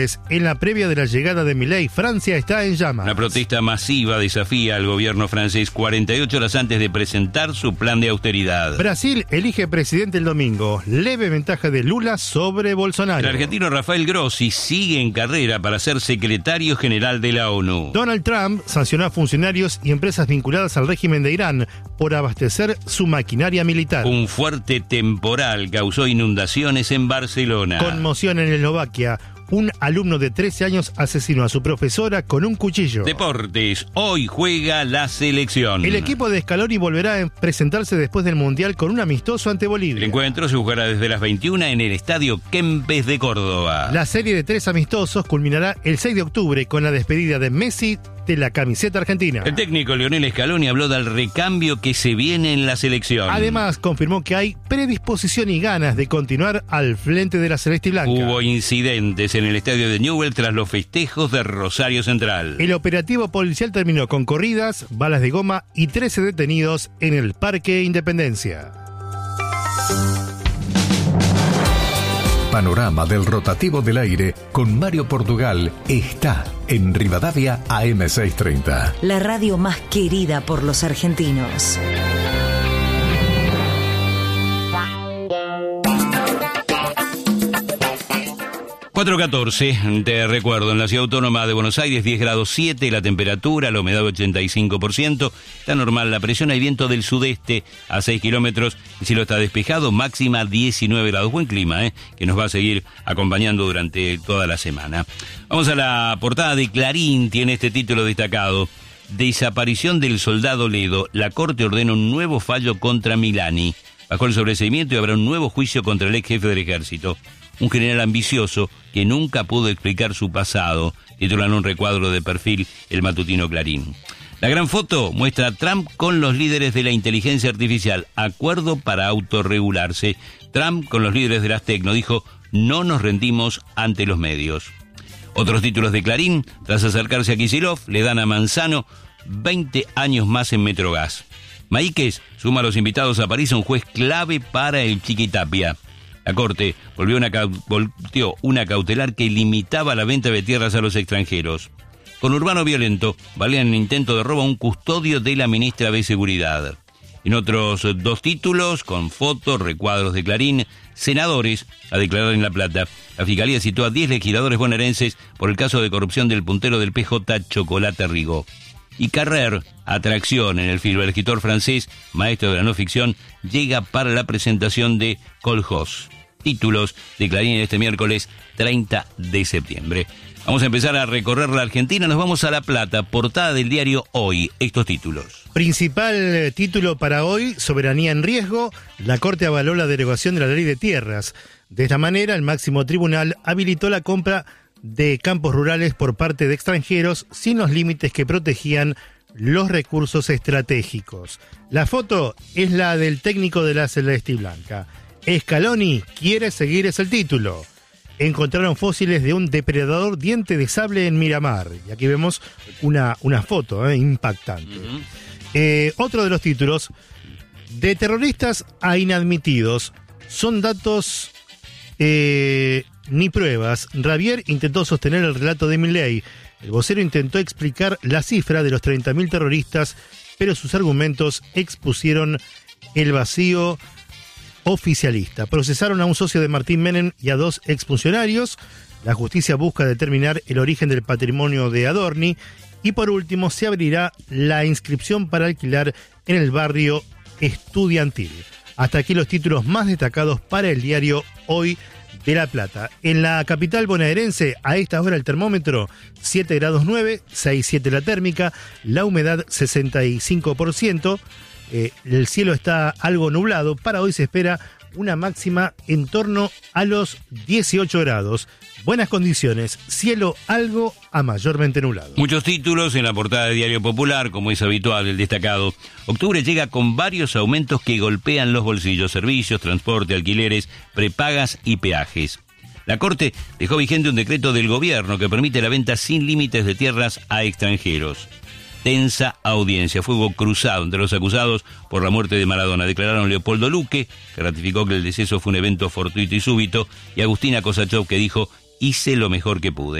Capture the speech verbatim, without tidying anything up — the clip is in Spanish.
En la previa de la llegada de Milei, Francia está en llamas. Una protesta masiva desafía al gobierno francés cuarenta y ocho horas antes de presentar su plan de austeridad. Brasil elige presidente el domingo. Leve ventaja de Lula sobre Bolsonaro. El argentino Rafael Grossi sigue en carrera para ser secretario general de la ONU. Donald Trump sancionó a funcionarios y empresas vinculadas al régimen de Irán por abastecer su maquinaria militar. Un fuerte temporal causó inundaciones en Barcelona. Conmoción en Eslovaquia. Un alumno de trece años asesinó a su profesora con un cuchillo. Deportes, hoy juega la selección. El equipo de Scaloni volverá a presentarse después del Mundial con un amistoso ante Bolivia. El encuentro se jugará desde las veintiuna en el Estadio Kempes de Córdoba. La serie de tres amistosos culminará el seis de octubre con la despedida de Messi de la camiseta argentina. El técnico Lionel Scaloni habló del recambio que se viene en la selección. Además, confirmó que hay predisposición y ganas de continuar al frente de la Celeste y Blanca. Hubo incidentes en el estadio de Newell tras los festejos de Rosario Central. El operativo policial terminó con corridas, balas de goma y trece detenidos en el Parque Independencia. Panorama del rotativo del aire con Mario Portugal está en Rivadavia A M seiscientos treinta. La radio más querida por los argentinos. cuatro catorce, te recuerdo, en la Ciudad Autónoma de Buenos Aires, diez grados siete, la temperatura, la humedad ochenta y cinco por ciento, está normal la presión, hay viento del sudeste a seis kilómetros, el cielo está despejado, máxima diecinueve grados, buen clima, ¿eh? Que nos va a seguir acompañando durante toda la semana. Vamos a la portada de Clarín, tiene este título destacado: Desaparición del soldado Ledo, la Corte ordena un nuevo fallo contra Milani. Bajo el sobreseimiento y habrá un nuevo juicio contra el ex jefe del ejército. Un general ambicioso que nunca pudo explicar su pasado, titulan un recuadro de perfil el matutino Clarín. La gran foto muestra a Trump con los líderes de la inteligencia artificial, acuerdo para autorregularse. Trump con los líderes de las tecno dijo: no nos rendimos ante los medios. Otros títulos de Clarín: tras acercarse a Kicillof, le dan a Manzano veinte años más en Metrogas. Maíquez suma a los invitados a París a un juez clave para el Chiquitapia. La Corte volvió una, volteó una cautelar que limitaba la venta de tierras a los extranjeros. Con Urbano violento, valían en intento de robo a un custodio de la ministra de Seguridad. En otros dos títulos, con fotos, recuadros de Clarín, senadores a declarar en La Plata. La Fiscalía citó a diez legisladores bonaerenses por el caso de corrupción del puntero del P J Chocolate Rigo. Y Carrer, atracción en el film. El escritor francés, maestro de la no ficción, llega para la presentación de Colhos. Títulos de Clarín este miércoles treinta de septiembre. Vamos a empezar a recorrer la Argentina, nos vamos a La Plata, portada del diario Hoy, estos títulos. Principal título para hoy: soberanía en riesgo, la Corte avaló la derogación de la ley de tierras. De esta manera, el máximo tribunal habilitó la compra de campos rurales por parte de extranjeros sin los límites que protegían los recursos estratégicos. La foto es la del técnico de la Celeste y Blanca. Scaloni quiere seguir, es el título. Encontraron fósiles de un depredador diente de sable en Miramar. Y aquí vemos una, una foto eh, impactante. Uh-huh. Eh, otro de los títulos: de terroristas a inadmitidos. Son datos eh, ni pruebas. Rabier intentó sostener el relato de Milei. El vocero intentó explicar la cifra de los treinta mil terroristas, pero sus argumentos expusieron el vacío oficialista. Procesaron a un socio de Martín Menem y a dos exfuncionarios. La justicia busca determinar el origen del patrimonio de Adorni. Y por último, se abrirá la inscripción para alquilar en el barrio estudiantil. Hasta aquí los títulos más destacados para el diario Hoy de La Plata. En la capital bonaerense, a esta hora el termómetro siete grados nueve, seis siete la térmica, la humedad sesenta y cinco por ciento. Eh, el cielo está algo nublado. Para hoy se espera una máxima en torno a los dieciocho grados. Buenas condiciones, cielo algo a mayormente nublado. Muchos títulos en la portada de Diario Popular, como es habitual, el destacado: octubre llega con varios aumentos que golpean los bolsillos, servicios, transporte, alquileres, prepagas y peajes. La Corte dejó vigente un decreto del gobierno que permite la venta sin límites de tierras a extranjeros. Tensa audiencia, fuego cruzado entre los acusados por la muerte de Maradona. Declararon Leopoldo Luque, que ratificó que el deceso fue un evento fortuito y súbito, y Agustina Kosachov, que dijo hice lo mejor que pude.